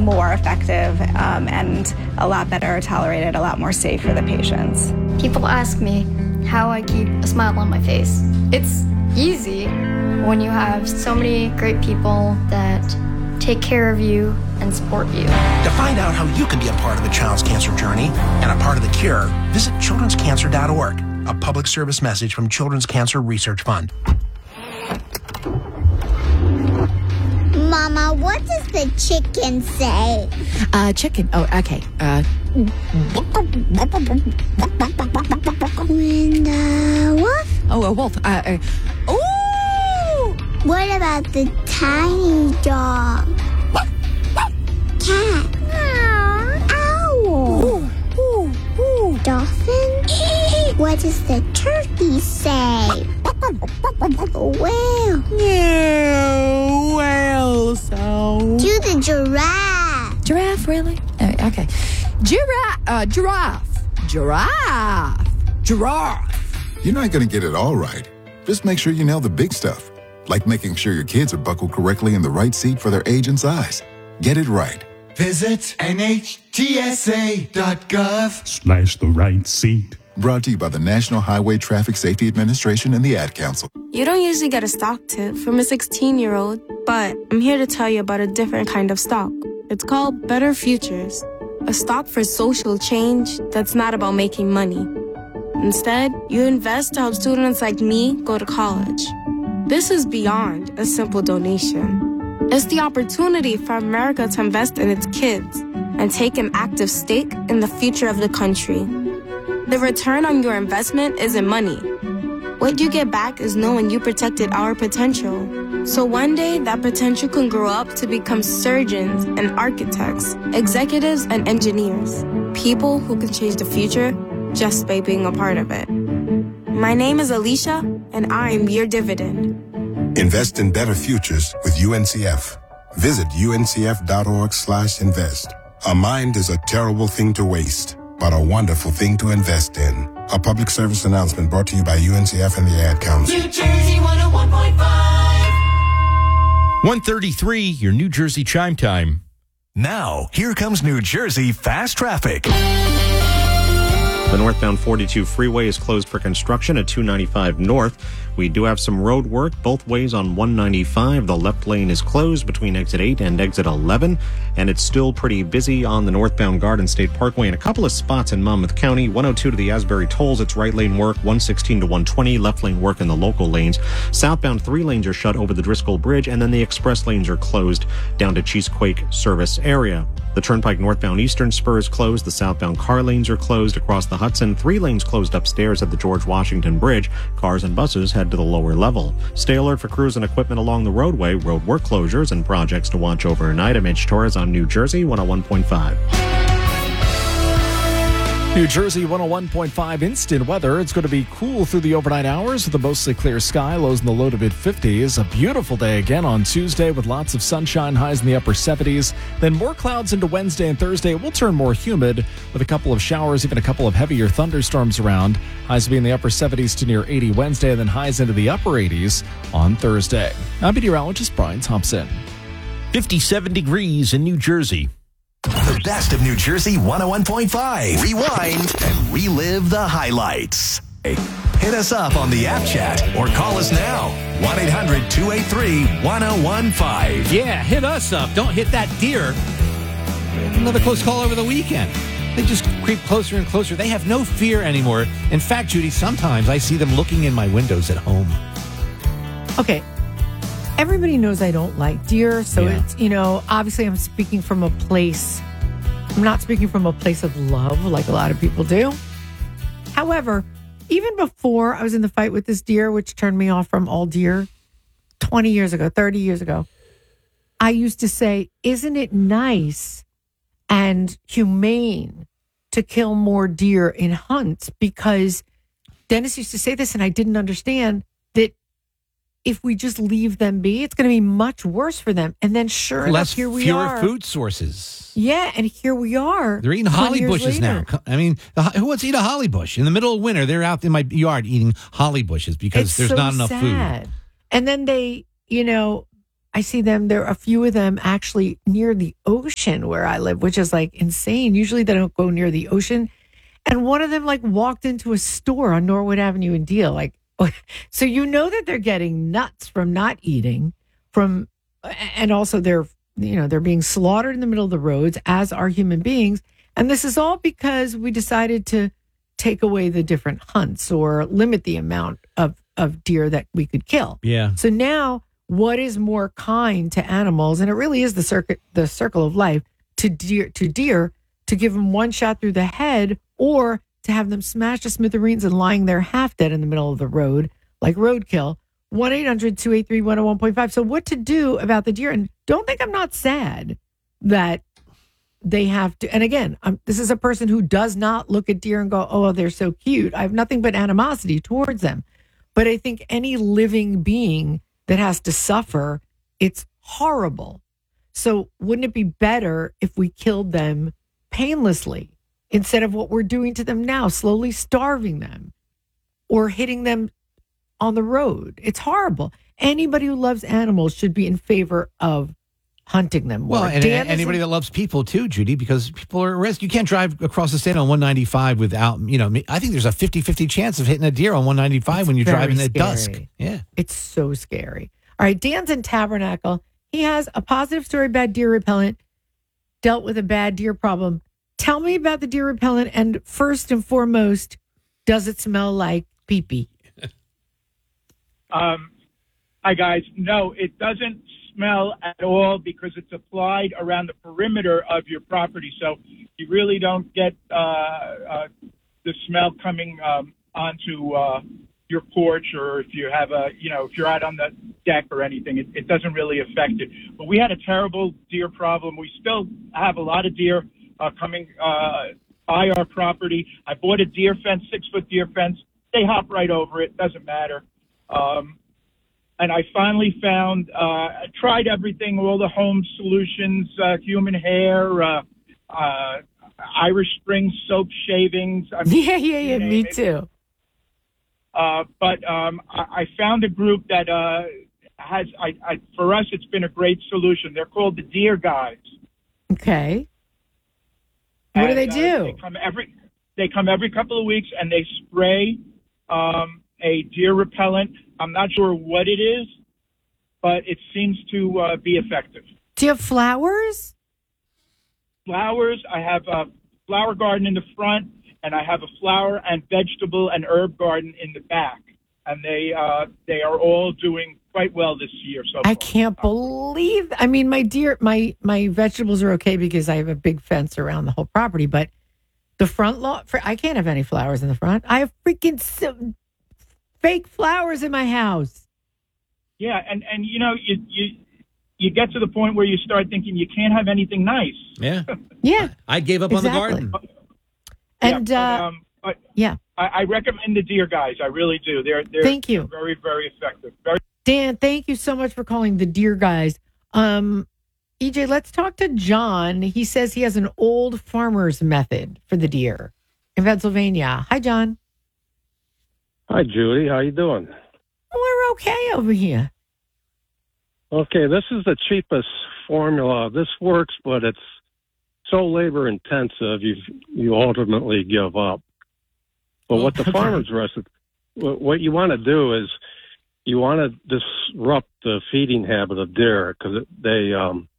more effective and a lot better tolerated, a lot more safe for the patients. People ask me how I keep a smile on my face. It's easy when you have so many great people that take care of you and support you. To find out how you can be a part of a child's cancer journey and a part of the cure, visit childrenscancer.org, a public service message from Children's Cancer Research Fund. Mama, what does the chicken say? Chicken. Oh, okay. When the wolf? Oh, a wolf. Ooh! What about the tiny dog? Cat? Owl? Dolphin? What does the turkey say? Whale? Yeah, whale sound. Do the giraffe. Giraffe, really? Okay. Giraffe. You're not going to get it all right. Just make sure you nail the big stuff, like making sure your kids are buckled correctly in the right seat for their age and size. Get it right. Visit NHTSA.gov/ the right seat. Brought to you by the National Highway Traffic Safety Administration and the Ad Council. You don't usually get a stock tip from a 16-year-old, but I'm here to tell you about a different kind of stock. It's called Better Futures, a stock for social change that's not about making money. Instead, you invest to help students like me go to college. This is beyond a simple donation. It's the opportunity for America to invest in its kids and take an active stake in the future of the country. The return on your investment isn't money. What you get back is knowing you protected our potential. So one day, that potential can grow up to become surgeons and architects, executives and engineers, people who can change the future just by being a part of it. My name is Alicia, and I'm your dividend. Invest in better futures with UNCF. Visit uncf.org/invest. A mind is a terrible thing to waste, but a wonderful thing to invest in. A public service announcement brought to you by UNCF and the Ad Council. New Jersey 101.5. 1:33, your New Jersey chime time. Now, here comes New Jersey Fast Traffic. The northbound 42 freeway is closed for construction at 295 North. We do have some road work both ways on 195. The left lane is closed between exit 8 and exit 11, and it's still pretty busy on the northbound Garden State Parkway in a couple of spots in Monmouth County. 102 to the Asbury Tolls, it's right lane work. 116 to 120, left lane work in the local lanes. Southbound 3 lanes are shut over the Driscoll Bridge, and then the express lanes are closed down to Cheesequake service area. The Turnpike northbound Eastern Spur is closed. The southbound car lanes are closed across the Hudson. 3 lanes closed upstairs at the George Washington Bridge. Cars and buses head to the lower level. Stay alert for crews and equipment along the roadway, road work closures, and projects to watch overnight. I'm Mitch Torres on New Jersey 101.5. New Jersey 101.5 instant weather. It's going to be cool through the overnight hours with a mostly clear sky, lows in the low to mid 50s. A beautiful day again on Tuesday with lots of sunshine, highs in the upper 70s. Then more clouds into Wednesday and Thursday. It will turn more humid with a couple of showers, even a couple of heavier thunderstorms around. Highs will be in the upper 70s to near 80 Wednesday, and then highs into the upper 80s on Thursday. I'm meteorologist Brian Thompson. 57 degrees in New Jersey. The best of New Jersey 101.5. Rewind and relive the highlights. Hit us up on the app chat or call us now. 1-800-283-1015. Yeah, hit us up. Don't hit that deer. Another close call over the weekend. They just creep closer and closer. They have no fear anymore. In fact, Judy, sometimes I see them looking in my windows at home. Okay. Everybody knows I don't like deer, so it's, obviously I'm speaking from a place. I'm not speaking from a place of love like a lot of people do. However, even before I was in the fight with this deer, which turned me off from all deer 20 years ago, 30 years ago, I used to say, isn't it nice and humane to kill more deer in hunts? Because Dennis used to say this, and I didn't understand that if we just leave them be, it's going to be much worse for them. And then sure enough, here we are. Fewer food sources. Yeah, and here we are. They're eating holly bushes now. I mean, who wants to eat a holly bush? In the middle of winter, they're out in my yard eating holly bushes because there's not enough food. And then they, I see them. There are a few of them actually near the ocean where I live, which is like insane. Usually they don't go near the ocean. And one of them like walked into a store on Norwood Avenue in Deal. Like, so you know that they're getting nuts from not eating, and also they're being slaughtered in the middle of the roads, as are human beings. And this is all because we decided to take away the different hunts or limit the amount of deer that we could kill. Yeah. So now, what is more kind to animals? And it really is the circle of life to deer to give them one shot through the head, or to have them smashed to smithereens and lying there half dead in the middle of the road, like roadkill. 1-800-283-101.5. So what to do about the deer? And don't think I'm not sad that they have to. And again, this is a person who does not look at deer and go, oh, they're so cute. I have nothing but animosity towards them. But I think any living being that has to suffer, it's horrible. So wouldn't it be better if we killed them painlessly instead of what we're doing to them now, slowly starving them or hitting them on the road? It's horrible. Anybody who loves animals should be in favor of hunting them more. Well, and anybody that loves people too, Judy, because people are at risk. You can't drive across the state on 195 without, I think there's a 50-50 chance of hitting a deer on 195 when you're driving at dusk. Yeah. It's so scary. All right, Dan's in Tabernacle. He has a positive story about deer repellent, dealt with a bad deer problem. Tell me about the deer repellent, and first and foremost, does it smell like pee-pee? Hi, guys. No, it doesn't smell at all because it's applied around the perimeter of your property. So you really don't get the smell coming onto your porch, or if you have if you're out on the deck or anything, it doesn't really affect it. But we had a terrible deer problem. We still have a lot of deer coming by our property. I bought a deer fence, 6-foot deer fence. They hop right over it. Doesn't matter. And I finally found, I tried everything, all the home solutions, human hair, Irish Spring soap shavings. Me too. But I found a group that has, for us, it's been a great solution. They're called the Deer Guys. Okay. What do they do? They come every couple of weeks, and they spray a deer repellent. I'm not sure what it is, but it seems to be effective. Do you have flowers? Flowers. I have a flower garden in the front, and I have a flower and vegetable and herb garden in the back. And they are all doing quite well this year. So I can't believe. I mean, my vegetables are okay because I have a big fence around the whole property. But the front lawn, I can't have any flowers in the front. I have freaking fake flowers in my house. Yeah, and you get to the point where you start thinking you can't have anything nice. Yeah. Yeah. I gave up on the garden. And I recommend the Deer Guys. I really do. They're Thank you. Very, very effective. Dan, thank you so much for calling the Deer Guys. EJ, let's talk to John. He says he has an old farmer's method for the deer in Pennsylvania. Hi, John. Hi, Judy. How you doing? We're okay over here. Okay, this is the cheapest formula. This works, but it's so labor intensive, you ultimately give up. But what the farmer's recipe, what you want to do is you want to disrupt the feeding habit of deer because they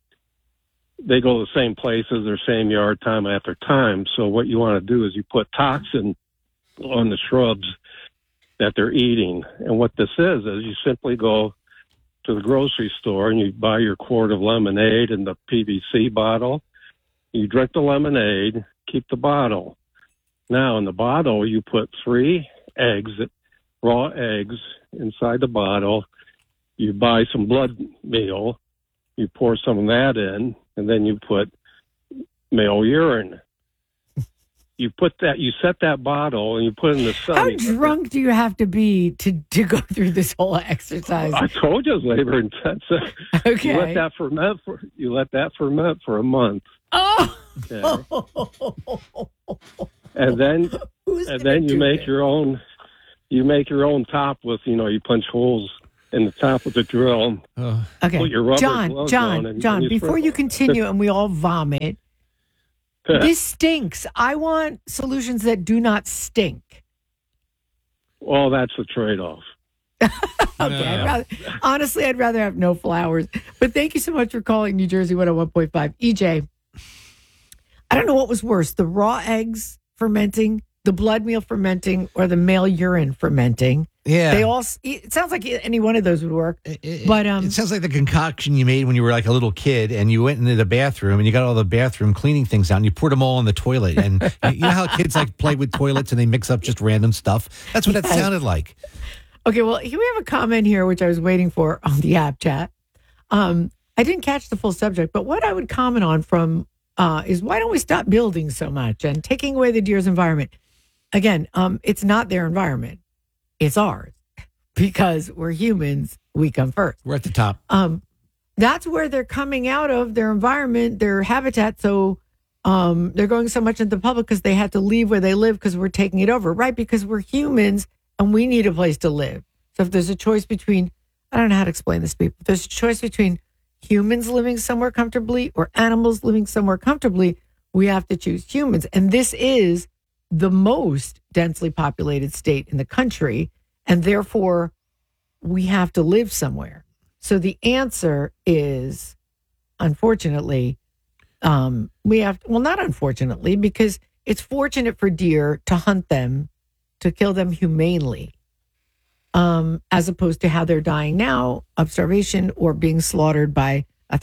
go the same places, their same yard time after time. So what you want to do is you put toxin on the shrubs that they're eating. And what this is you simply go to the grocery store and you buy your quart of lemonade in the PVC bottle. You drink the lemonade, keep the bottle. Now in the bottle, you put 3 eggs, raw eggs inside the bottle. You buy some blood meal. You pour some of that in, and then you put male urine. You set that bottle and you put it in the sun. How drunk do you have to be to go through this whole exercise? I told you it's labor intensive. Okay. You let that ferment for a month. Oh. Okay. And then you make your own top with, you punch holes in the top of the drill. Okay, Put your rubber gloves on and John. use Before you for- continue, and we all vomit. This stinks. I want solutions that do not stink. Well, that's the trade-off. Okay, honestly, I'd rather have no flowers. But thank you so much for calling New Jersey 101.5. EJ, I don't know what was worse, the raw eggs fermenting, the blood meal fermenting, or the male urine fermenting. Yeah. They all, it sounds like any one of those would work. But it sounds like the concoction you made when you were like a little kid and you went into the bathroom and you got all the bathroom cleaning things out and you poured them all in the toilet. And you know how kids like play with toilets and they mix up just random stuff? That's what that sounded like. Okay, well, here we have a comment here, which I was waiting for on the app chat. I didn't catch the full subject, but what I would comment on from is why don't we stop building so much and taking away the deer's environment? Again, it's not their environment. It's ours. Because we're humans, we come first. We're at the top. That's where they're coming out of their environment, their habitat. So they're going so much into the public because they had to leave where they live because we're taking it over, right? Because we're humans and we need a place to live. So if there's a choice between, I don't know how to explain this to people. If there's a choice between humans living somewhere comfortably or animals living somewhere comfortably, we have to choose humans. And this is the most densely populated state in the country. And therefore, we have to live somewhere. So the answer is, unfortunately, we have, well, not unfortunately, because it's fortunate for deer to hunt them, to kill them humanely, as opposed to how they're dying now of starvation or being slaughtered by a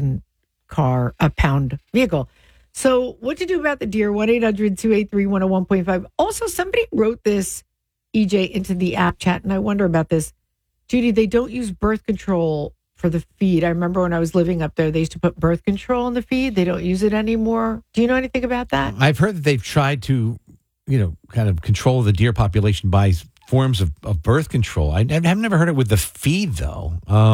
3,000-pound vehicle. So what to do about the deer? 1-800-283-101.5. Also, somebody wrote this, EJ, into the app chat, and I wonder about this. Judy, they don't use birth control for the feed. I remember when I was living up there, they used to put birth control in the feed. They don't use it anymore. Do you know anything about that? I've heard that they've tried to, kind of control the deer population by forms of birth control. I've never heard it with the feed, though.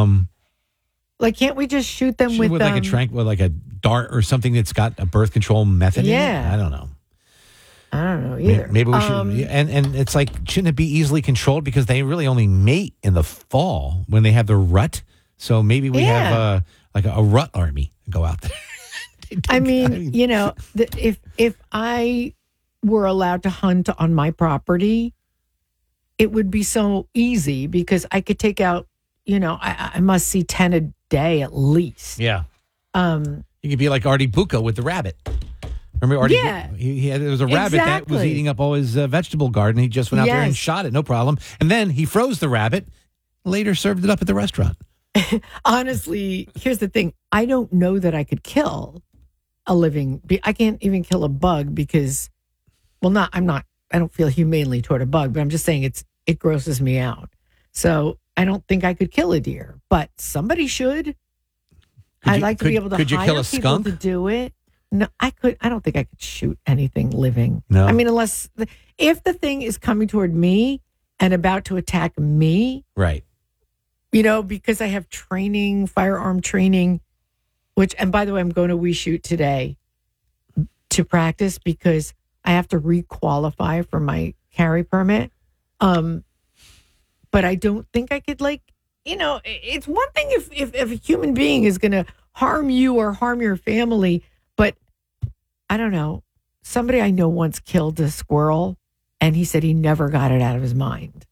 Like, can't we just shoot them with like a dart or something that's got a birth control method in it? I don't know. I don't know either. Maybe we should. And it's like, shouldn't it be easily controlled? Because they really only mate in the fall when they have the rut. So maybe we have a rut army go out there. I mean, if I were allowed to hunt on my property, it would be so easy because I could take out, I must see 10 a day at least. Yeah. You could be like Artie Bucco with the rabbit. Remember Artie? Yeah. There was a rabbit that was eating up all his vegetable garden. He just went out there and shot it, no problem. And then he froze the rabbit, later served it up at the restaurant. Honestly, here's the thing. I don't know that I could kill a living. I can't even kill a bug because, I don't feel humanely toward a bug, but I'm just saying it grosses me out. So I don't think I could kill a deer, but somebody should. I'd like to be able to hire kill a people skunk? to do it. No, I don't think I could shoot anything living. No. I mean, if the thing is coming toward me and about to attack me. Right. Because I have firearm training, and by the way, I'm going to WeShoot today to practice because I have to re-qualify for my carry permit. But I don't think I could it's one thing if a human being is going to harm you or harm your family, but I don't know. Somebody I know once killed a squirrel and he said he never got it out of his mind.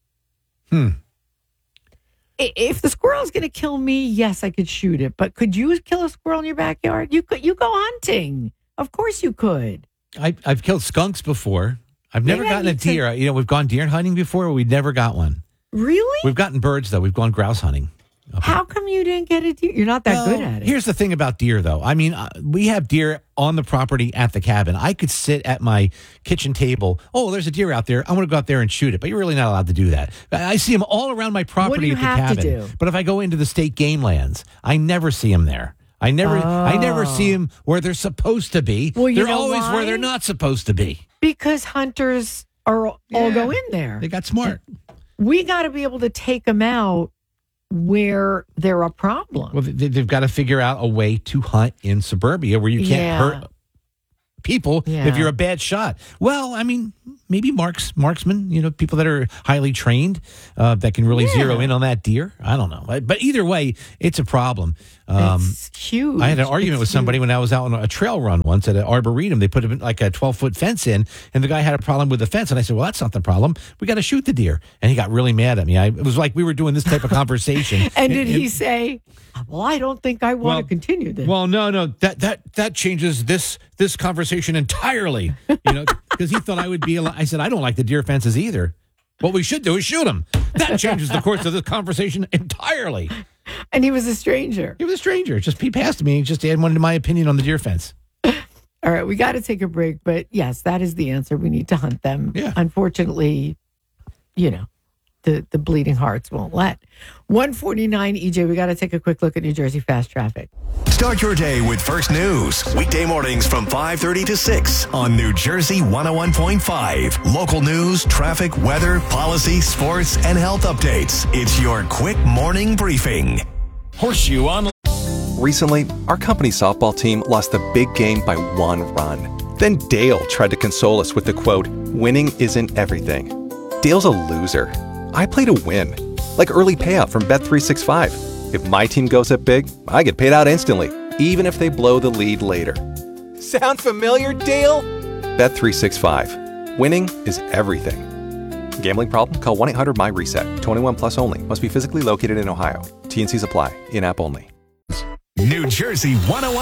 If the squirrel is going to kill me, yes, I could shoot it. But could you kill a squirrel in your backyard? You go hunting. Of course you could. I've killed skunks before. I've never gotten a deer. We've gone deer hunting before, but we never got one. Really? We've gotten birds, though. We've gone grouse hunting. How come you didn't get a deer? You're not that good at it. Here's the thing about deer, though. I mean, we have deer on the property at the cabin. I could sit at my kitchen table. Oh, there's a deer out there. I want to go out there and shoot it. But you're really not allowed to do that. I see them all around my property at the cabin. What do you have to do? But if I go into the state game lands, I never see them there. I never see them where they're supposed to be. Well, they're always where they're not supposed to be. Because hunters all go in there. They got smart. We got to be able to take them out where they're a problem. Well, they've got to figure out a way to hunt in suburbia where you can't hurt people if you're a bad shot. Well, I mean, maybe marksmen, people that are highly trained that can really zero in on that deer. I don't know. But either way, it's a problem. It's huge. I had an argument with somebody when I was out on a trail run once at an arboretum. They put like a 12-foot fence in, and the guy had a problem with the fence. And I said, well, that's not the problem. We got to shoot the deer. And he got really mad at me. It was like we were doing this type of conversation. And did he say, well, I don't think I want to continue this? Well, no. That changes this conversation entirely. Because he thought I would be. I said, I don't like the deer fences either. What we should do is shoot them. That changes the course of this conversation entirely. And he was a stranger. He was a stranger. He passed me. Just wanted my opinion on the deer fence. All right, we got to take a break. But yes, that is the answer. We need to hunt them. Yeah. Unfortunately, the bleeding hearts won't let. 149 EJ, we got to take a quick look at New Jersey fast traffic. Start your day with First News. Weekday mornings from 5:30 to 6 on New Jersey 101.5. Local news, traffic, weather, policy, sports, and health updates. It's your quick morning briefing. Horseshoe on. Recently, our company softball team lost a big game by 1 run. Then Dale tried to console us with the quote, "Winning isn't everything." Dale's a loser. I play to win, like early payout from Bet365. If my team goes up big, I get paid out instantly, even if they blow the lead later. Sound familiar, Dale? Bet365. Winning is everything. Gambling problem? Call 1-800-MY-RESET. 21 plus only. Must be physically located in Ohio. T&Cs apply. In-app only. New Jersey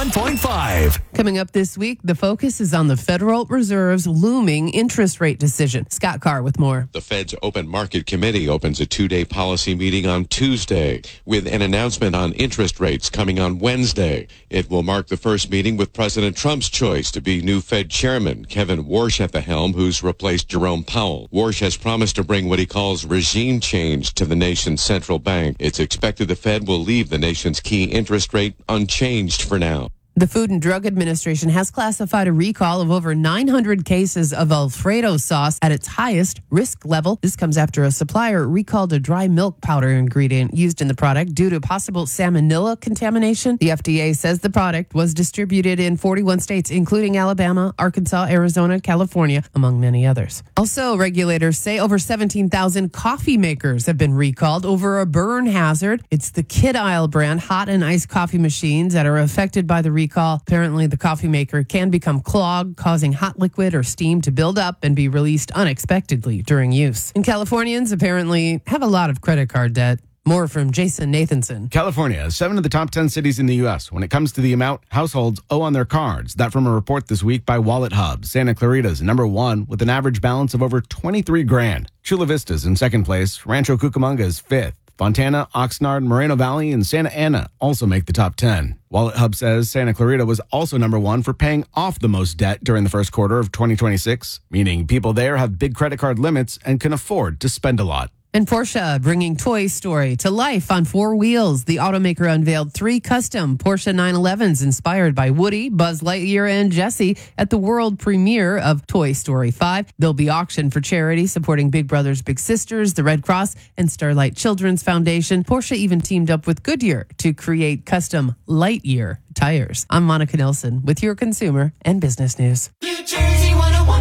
101.5. Coming up this week, the focus is on the Federal Reserve's looming interest rate decision. Scott Carr with more. The Fed's Open Market Committee opens a 2-day policy meeting on Tuesday with an announcement on interest rates coming on Wednesday. It will mark the first meeting with President Trump's choice to be new Fed chairman, Kevin Warsh at the helm, who's replaced Jerome Powell. Warsh has promised to bring what he calls regime change to the nation's central bank. It's expected the Fed will leave the nation's key interest rate unchanged for now. The Food and Drug Administration has classified a recall of over 900 cases of Alfredo sauce at its highest risk level. This comes after a supplier recalled a dry milk powder ingredient used in the product due to possible salmonella contamination. The FDA says the product was distributed in 41 states, including Alabama, Arkansas, Arizona, California, among many others. Also, regulators say over 17,000 coffee makers have been recalled over a burn hazard. It's the Kid Isle brand hot and iced coffee machines that are affected by the recall. Apparently, the coffee maker can become clogged, causing hot liquid or steam to build up and be released unexpectedly during use. And Californians apparently have a lot of credit card debt. More from Jason Nathanson. California is 7 of the top 10 cities in the U.S. when it comes to the amount households owe on their cards. That from a report this week by Wallet Hub. Santa Clarita is number 1 with an average balance of over $23,000. Chula Vista is in second place. Rancho Cucamonga is 5th. Fontana, Oxnard, Moreno Valley, and Santa Ana also make the top 10. Wallet Hub says Santa Clarita was also number 1 for paying off the most debt during the first quarter of 2026, meaning people there have big credit card limits and can afford to spend a lot. And Porsche bringing Toy Story to life on 4 wheels. The automaker unveiled 3 custom Porsche 911s inspired by Woody, Buzz Lightyear, and Jessie at the world premiere of Toy Story 5. They'll be auctioned for charity, supporting Big Brothers Big Sisters, the Red Cross, and Starlight Children's Foundation. Porsche even teamed up with Goodyear to create custom Lightyear tires. I'm Monica Nelson with your consumer and business news. New Jersey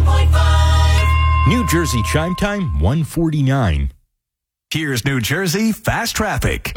101.5. New Jersey Chime Time 149. Here's New Jersey fast traffic.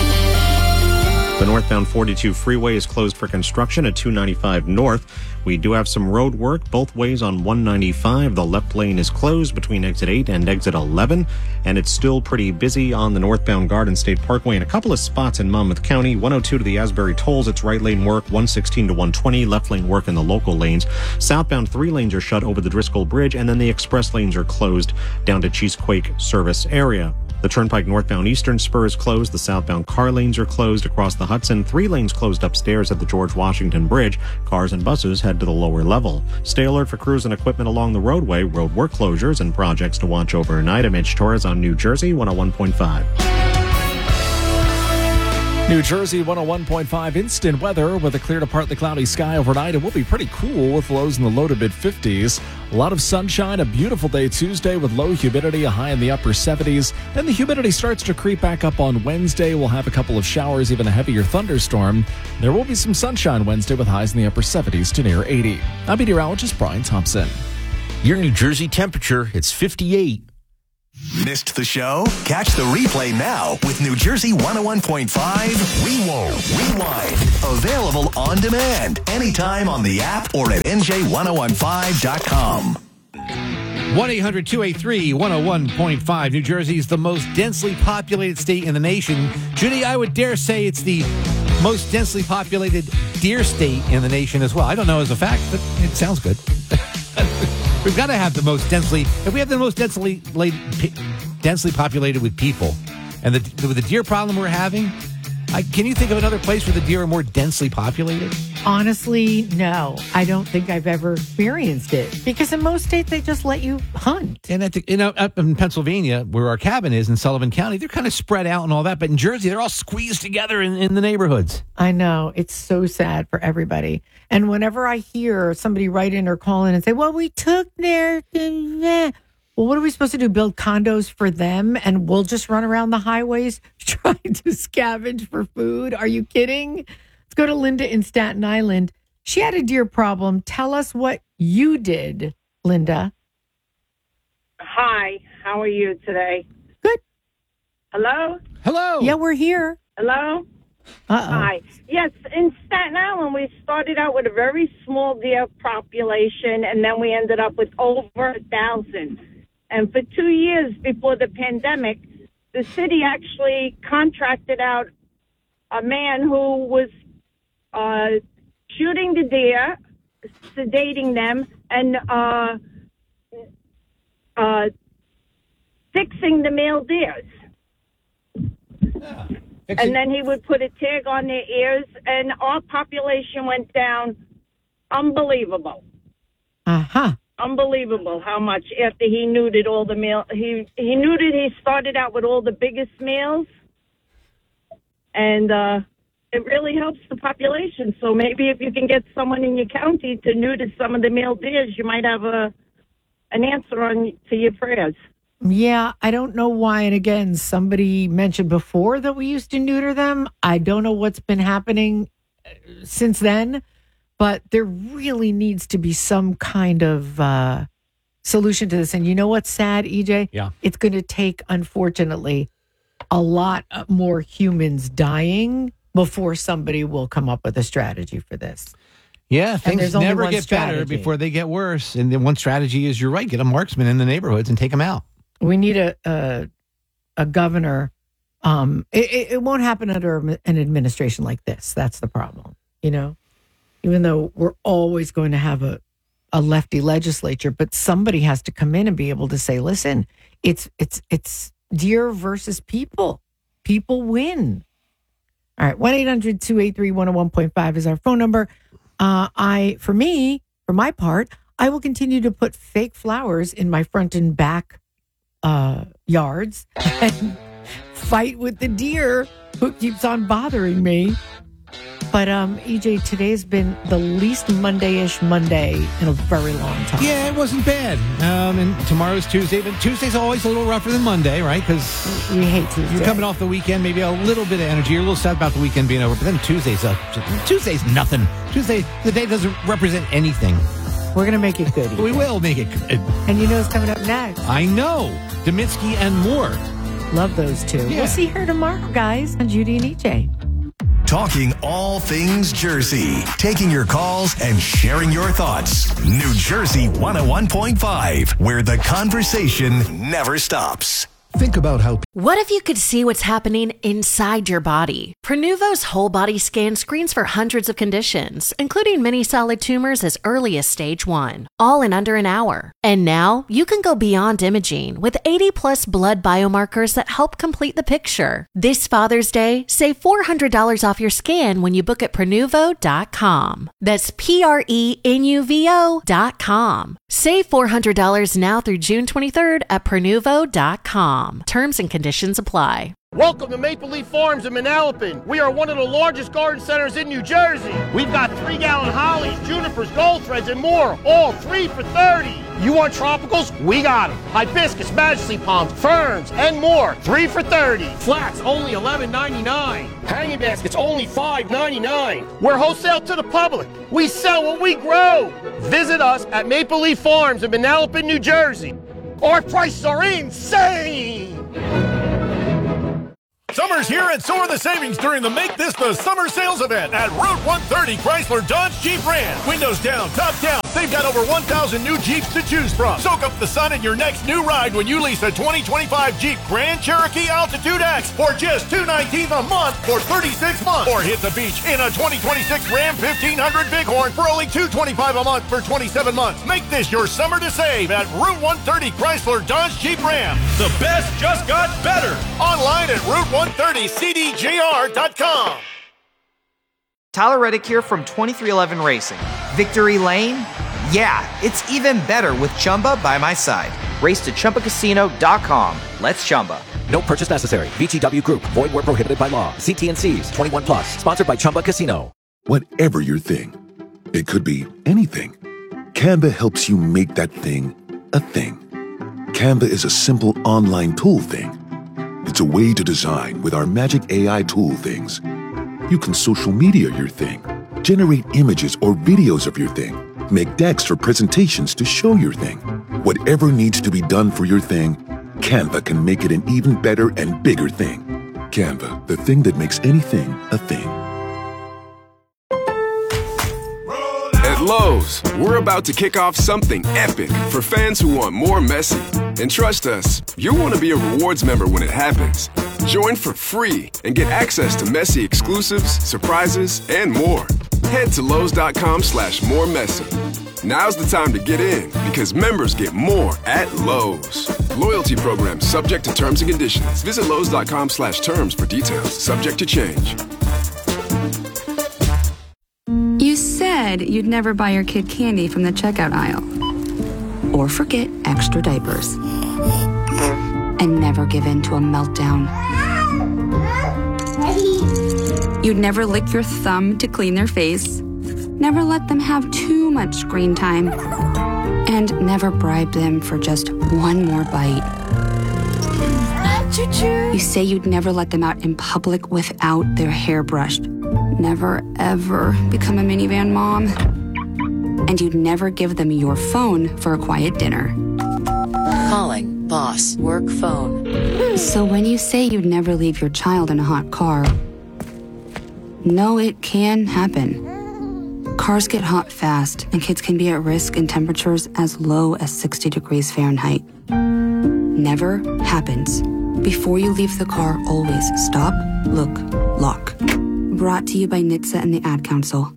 The northbound 42 freeway is closed for construction at 295 north. We do have some road work both ways on 195. The left lane is closed between exit 8 and exit 11, and it's still pretty busy on the northbound Garden State Parkway in a couple of spots in Monmouth County. 102 to the Asbury Tolls, it's right lane work. 116 to 120, left lane work in the local lanes. Southbound 3 lanes are shut over the Driscoll Bridge, and then the express lanes are closed down to Cheesequake service area. The Turnpike northbound Eastern Spur is closed. The southbound car lanes are closed across the Hudson. 3 lanes closed upstairs at the George Washington Bridge. Cars and buses head to the lower level. Stay alert for crews and equipment along the roadway, road work closures, and projects to watch overnight. I'm Mitch Torres on New Jersey 101.5. New Jersey 101.5 instant weather with a clear to partly cloudy sky overnight. It will be pretty cool with lows in the low to mid 50s. A lot of sunshine, a beautiful day Tuesday with low humidity, a high in the upper 70s. Then the humidity starts to creep back up on Wednesday. We'll have a couple of showers, even a heavier thunderstorm. There will be some sunshine Wednesday with highs in the upper 70s to near 80. I'm meteorologist Brian Thompson. Your New Jersey temperature, it's 58. Missed the show? Catch the replay now with New Jersey 101.5 Rewind. Available on demand anytime on the app or at NJ1015.com. 1-800-283-101.5. New Jersey is the most densely populated state in the nation. Judy, I would dare say it's the most densely populated deer state in the nation as well. I don't know as a fact, but it sounds good. We've got to have the most densely, if we have the most densely populated with people, and with the deer problem we're having, can you think of another place where the deer are more densely populated? Honestly, no. I don't think I've ever experienced it. Because in most states, they just let you hunt. And up in Pennsylvania, where our cabin is in Sullivan County, they're kind of spread out and all that. But in Jersey, they're all squeezed together in the neighborhoods. I know. It's so sad for everybody. And whenever I hear somebody write in or call in and say, well, we took their... Well, what are we supposed to do? Build condos for them and we'll just run around the highways trying to scavenge for food? Are you kidding? Let's go to Linda in Staten Island. She had a deer problem. Tell us what you did, Linda. Hi. How are you today? Good. Hello? Hello. Yeah, we're here. Hello? Uh-oh. Hi. Yes, in Staten Island, we started out with a very small deer population, and then we ended up with over 1,000. And for 2 years before the pandemic, the city actually contracted out a man who was shooting the deer, sedating them, and fixing the male deers. And then he would put a tag on their ears, and our population went down. Unbelievable. Uh-huh. Unbelievable how much after he neutered all the male. He started out with all the biggest males, and it really helps the population. So maybe if you can get someone in your county to neuter some of the male deers, you might have an answer to your prayers. Yeah, I don't know why. And again, somebody mentioned before that we used to neuter them. I don't know what's been happening since then, but there really needs to be some kind of solution to this. And you know what's sad, EJ? Yeah. It's going to take, unfortunately, a lot more humans dying before somebody will come up with a strategy for this. Yeah, things never get strategy. better before they get worse. And then one strategy is, you're right, get a marksman in the neighborhoods and take them out. We need a governor. It won't happen under an administration like this. That's the problem, you know, even though we're always going to have a lefty legislature, but somebody has to come in and be able to say, listen, it's deer versus people. People win. All right. 1-800-283-101.5 is our phone number. For my part, I will continue to put fake flowers in my front and back yards and fight with the deer who keeps on bothering me. But EJ, today's been the least Monday-ish Monday in a very long time. Yeah, it wasn't bad. And tomorrow's Tuesday, but Tuesday's always a little rougher than Monday, right? Because we hate Tuesday. You're coming off the weekend, maybe a little bit of energy. You're a little sad about the weekend being over, but then Tuesday's nothing. Tuesday, the day doesn't represent anything. We're going to make it good. EJ. We will make it good. And you know what's coming up next? I know. Deminsky and more. Love those two. Yeah. We'll see her tomorrow, guys, on Judy and EJ. Talking all things Jersey. Taking your calls and sharing your thoughts. New Jersey 101.5, where the conversation never stops. Think about how... What if you could see what's happening inside your body? Prenuvo's whole body scan screens for hundreds of conditions, including many solid tumors as early as stage 1, all in under an hour. And now you can go beyond imaging with 80+ blood biomarkers that help complete the picture. This Father's Day, save $400 off your scan when you book at Prenuvo.com. That's Prenuvo.com. Save $400 now through June 23rd at Prenuvo.com. Terms and conditions apply. Welcome to Maple Leaf Farms in Manalapan. We are one of the largest garden centers in New Jersey. We've got 3-gallon hollies, junipers, gold threads, and more, all 3 for $30. You want tropicals? We got them. Hibiscus, majesty palms, ferns, and more. 3 for $30. Flats, only $11.99. Hanging baskets, only $5.99. We're wholesale to the public. We sell what we grow. Visit us at Maple Leaf Farms in Manalapan, New Jersey. Our prices are insane. Summer's here and so are the savings during the Make This the Summer Sales event at Route 130 Chrysler Dodge Jeep Ram. Windows down, top down. They've got over 1,000 new Jeeps to choose from. Soak up the sun in your next new ride when you lease a 2025 Jeep Grand Cherokee Altitude X for just $219 a month for 36 months. Or hit the beach in a 2026 Ram 1500 Bighorn for only $225 a month for 27 months. Make this your summer to save at Route 130 Chrysler Dodge Jeep Ram. The best just got better. Online at Route130CDJR.com. Tyler Reddick here from 2311 Racing. Victory Lane? Yeah, it's even better with Chumba by my side. Race to ChumbaCasino.com. Let's Chumba. No purchase necessary. VGW Group. Void where prohibited by law. See T&Cs. 21 plus. Sponsored by Chumba Casino. Whatever your thing, it could be anything. Canva helps you make that thing a thing. Canva is a simple online tool thing. It's a way to design with our magic AI tool things. You can social media your thing, generate images or videos of your thing, make decks or presentations to show your thing. Whatever needs to be done for your thing, Canva can make it an even better and bigger thing. Canva, the thing that makes anything a thing. At Lowe's, we're about to kick off something epic for fans who want more Messi. And trust us, you'll want to be a rewards member when it happens. Join for free and get access to Messi exclusives, surprises, and more. Head to Lowe's.com/moremessy. Now's the time to get in because members get more at Lowe's. Loyalty program subject to terms and conditions. Visit Lowe's.com/terms for details. Subject to change. You said you'd never buy your kid candy from the checkout aisle. Or forget extra diapers. And never give in to a meltdown. You'd never lick your thumb to clean their face. Never let them have too much screen time. And never bribe them for just one more bite. You say you'd never let them out in public without their hair brushed. Never, ever become a minivan mom. And you'd never give them your phone for a quiet dinner. Calling boss work phone. So when you say you'd never leave your child in a hot car, no, it can happen. Cars get hot fast, and kids can be at risk in temperatures as low as 60 degrees Fahrenheit. Never happens. Before you leave the car, always stop, look, lock. Brought to you by NHTSA and the Ad Council.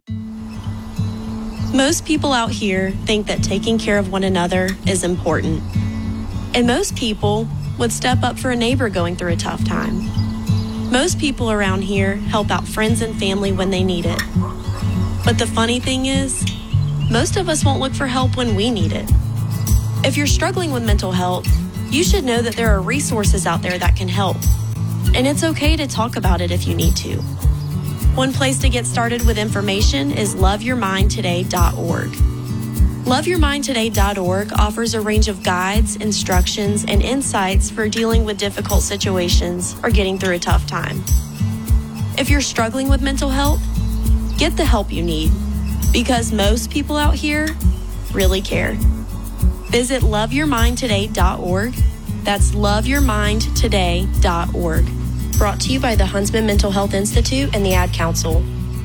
Most people out here think that taking care of one another is important. And most people would step up for a neighbor going through a tough time. Most people around here help out friends and family when they need it. But the funny thing is, most of us won't look for help when we need it. If you're struggling with mental health, you should know that there are resources out there that can help. And it's okay to talk about it if you need to. One place to get started with information is loveyourmindtoday.org. Loveyourmindtoday.org offers a range of guides, instructions, and insights for dealing with difficult situations or getting through a tough time. If you're struggling with mental health, get the help you need, because most people out here really care. Visit loveyourmindtoday.org. That's loveyourmindtoday.org. Brought to you by the Huntsman Mental Health Institute and the Ad Council.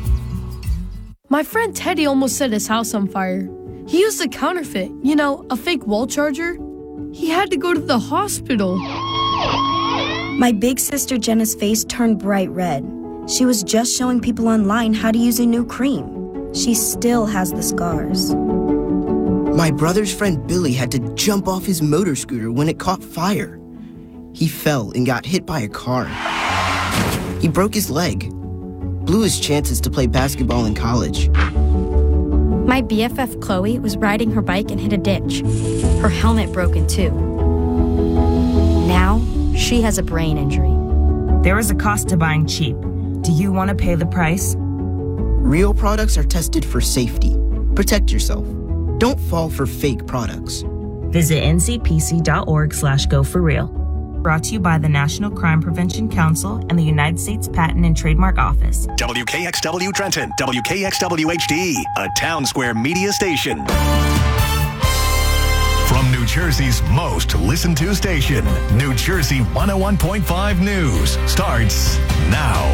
My friend Teddy almost set his house on fire. He used a counterfeit, a fake wall charger. He had to go to the hospital. My big sister Jenna's face turned bright red. She was just showing people online how to use a new cream. She still has the scars. My brother's friend Billy had to jump off his motor scooter when it caught fire. He fell and got hit by a car. He broke his leg, blew his chances to play basketball in college. My BFF Chloe was riding her bike and hit a ditch. Her helmet broke in two. Now, she has a brain injury. There is a cost to buying cheap. Do you want to pay the price? Real products are tested for safety. Protect yourself. Don't fall for fake products. Visit ncpc.org/go4real. Brought to you by the National Crime Prevention Council and the United States Patent and Trademark Office. WKXW Trenton, WKXW HD, a Town Square media station. From New Jersey's most listened to station, New Jersey 101.5 News starts now.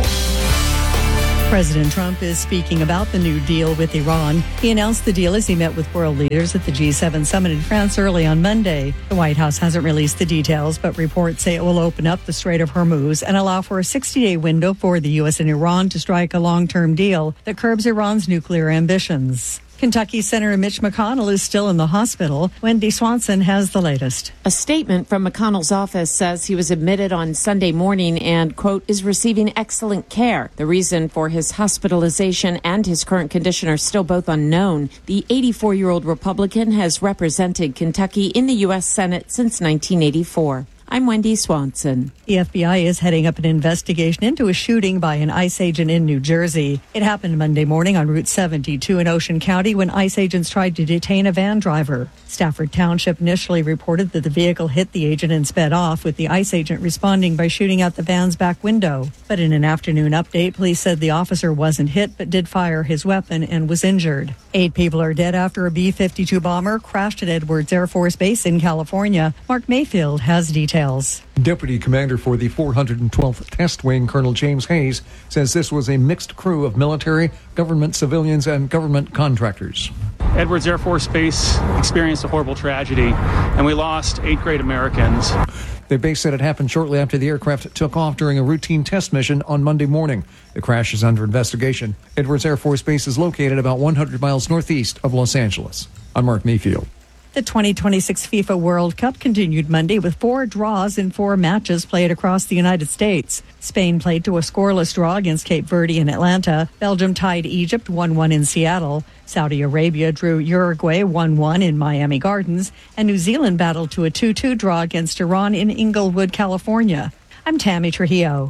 President Trump is speaking about the new deal with Iran. He announced the deal as he met with world leaders at the G7 summit in France early on Monday. The White House hasn't released the details, but reports say it will open up the Strait of Hormuz and allow for a 60-day window for the U.S. and Iran to strike a long-term deal that curbs Iran's nuclear ambitions. Kentucky Senator Mitch McConnell is still in the hospital. Wendy Swanson has the latest. A statement from McConnell's office says he was admitted on Sunday morning and, quote, is receiving excellent care. The reason for his hospitalization and his current condition are still both unknown. The 84-year-old Republican has represented Kentucky in the U.S. Senate since 1984. I'm Wendy Swanson. The FBI is heading up an investigation into a shooting by an ICE agent in New Jersey. It happened Monday morning on Route 72 in Ocean County when ICE agents tried to detain a van driver. Stafford Township initially reported that the vehicle hit the agent and sped off, with the ICE agent responding by shooting out the van's back window. But in an afternoon update, police said the officer wasn't hit but did fire his weapon and was injured. 8 people are dead after a B-52 bomber crashed at Edwards Air Force Base in California. Mark Mayfield has details. Deputy Commander for the 412th Test Wing, Colonel James Hayes, says this was a mixed crew of military, government civilians, and government contractors. Edwards Air Force Base experienced a horrible tragedy, and we lost 8 great Americans. The base said it happened shortly after the aircraft took off during a routine test mission on Monday morning. The crash is under investigation. Edwards Air Force Base is located about 100 miles northeast of Los Angeles. I'm Mark Mayfield. The 2026 FIFA World Cup continued Monday with 4 draws in 4 matches played across the United States. Spain played to a scoreless draw against Cape Verde in Atlanta. Belgium tied Egypt 1-1 in Seattle. Saudi Arabia drew Uruguay 1-1 in Miami Gardens. And New Zealand battled to a 2-2 draw against Iran in Inglewood, California. I'm Tammy Trujillo.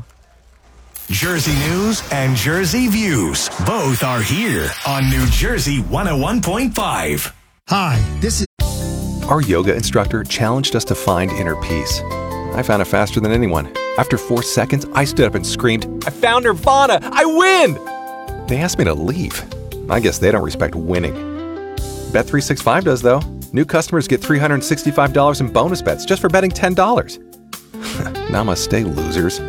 Jersey News and Jersey Views both are here on New Jersey 101.5. Hi, this is... Our yoga instructor challenged us to find inner peace. I found it faster than anyone. After 4 seconds, I stood up and screamed, "I found Nirvana! I win!" They asked me to leave. I guess they don't respect winning. Bet365 does, though. New customers get $365 in bonus bets just for betting $10. Namaste, losers.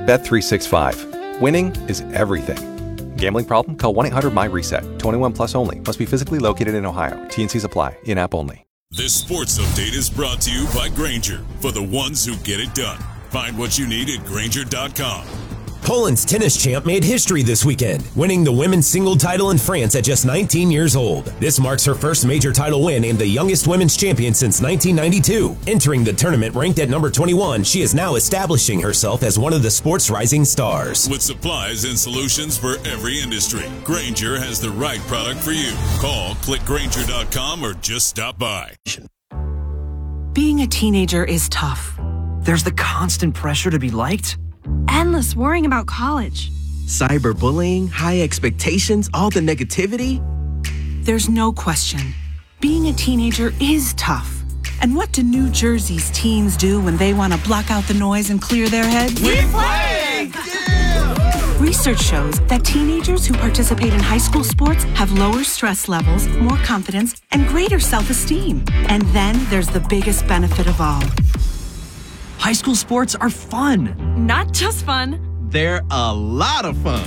Bet365. Winning is everything. Gambling problem? Call 1-800-MY-RESET. 21 plus only. Must be physically located in Ohio. T&Cs apply. In-app only. This sports update is brought to you by Grainger, for the ones who get it done. Find what you need at Grainger.com. Poland's tennis champ made history this weekend, winning the women's single title in France at just 19 years old. This marks her first major title win and the youngest women's champion since 1992. Entering the tournament ranked at number 21, she is now establishing herself as one of the sport's rising stars. With supplies and solutions for every industry, Grainger has the right product for you. Call, click Grainger.com, or just stop by. Being a teenager is tough. There's the constant pressure to be liked. Endless worrying about college. Cyberbullying, high expectations, all the negativity. There's no question. Being a teenager is tough. And what do New Jersey's teens do when they want to block out the noise and clear their heads? We play! Yeah! Research shows that teenagers who participate in high school sports have lower stress levels, more confidence, and greater self-esteem. And then there's the biggest benefit of all. High school sports are fun. Not just fun. They're a lot of fun.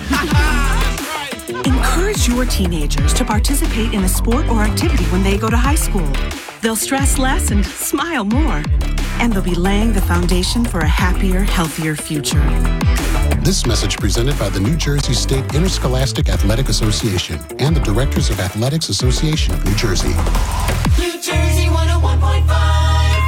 Encourage your teenagers to participate in a sport or activity when they go to high school. They'll stress less and smile more. And they'll be laying the foundation for a happier, healthier future. This message presented by the New Jersey State Interscholastic Athletic Association and the Directors of Athletics Association of New Jersey. New Jersey 101.5.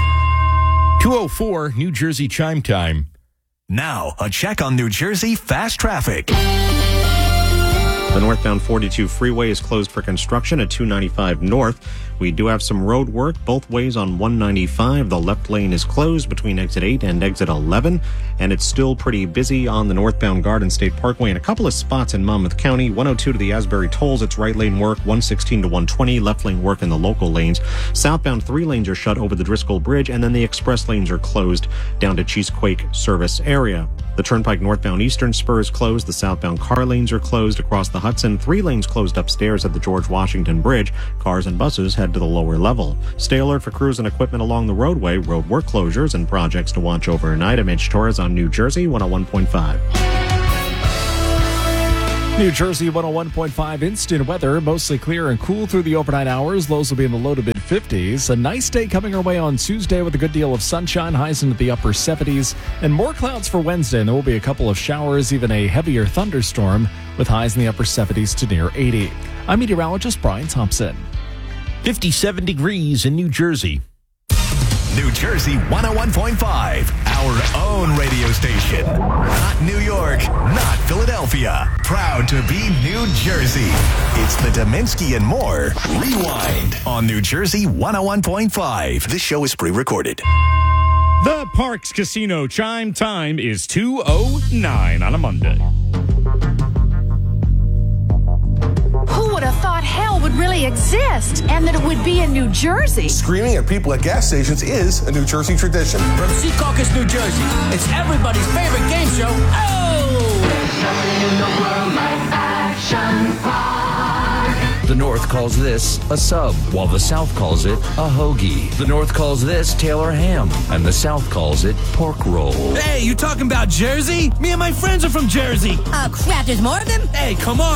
2:04 New Jersey chime time. Now, a check on New Jersey fast traffic. The northbound 42 freeway is closed for construction at 295 North. We do have some road work both ways on 195. The left lane is closed between exit 8 and exit 11, and it's still pretty busy on the northbound Garden State Parkway in a couple of spots in Monmouth County. 102 to the Asbury Tolls, it's right lane work. 116 to 120, left lane work in the local lanes. Southbound 3 lanes are shut over the Driscoll Bridge, and then the express lanes are closed down to Cheesequake service area. The Turnpike northbound Eastern Spur is closed. The southbound car lanes are closed across the Hudson. 3 lanes closed upstairs at the George Washington Bridge. Cars and buses head to the lower level. Stay alert for crews and equipment along the roadway, road work closures, and projects to watch overnight. I'm Mitch Torres on New Jersey 101.5. New Jersey 101.5 instant weather, mostly clear and cool through the overnight hours. Lows will be in the low to mid 50s. A nice day coming our way on Tuesday with a good deal of sunshine, highs into the upper 70s, and more clouds for Wednesday. And there will be a couple of showers, even a heavier thunderstorm with highs in the upper 70s to near 80. I'm meteorologist Brian Thompson. 57 degrees in New Jersey. New Jersey 101.5, our own radio station. Not New York, not Philadelphia. Proud to be New Jersey. It's the Dominski and More Rewind on New Jersey 101.5. This show is pre-recorded. The Parks Casino chime time is 2:09 on a Monday. Who would have thought hell would really exist and that it would be in New Jersey? Screaming at people at gas stations is a New Jersey tradition. From Secaucus, New Jersey, it's everybody's favorite game show. There's nothing in the world like Action Park. The North calls this a sub, while the South calls it a hoagie. The North calls this Taylor ham, and the South calls it pork roll. Hey, you talking about Jersey? Me and my friends are from Jersey. Oh, crap, there's more of them? Hey, come on.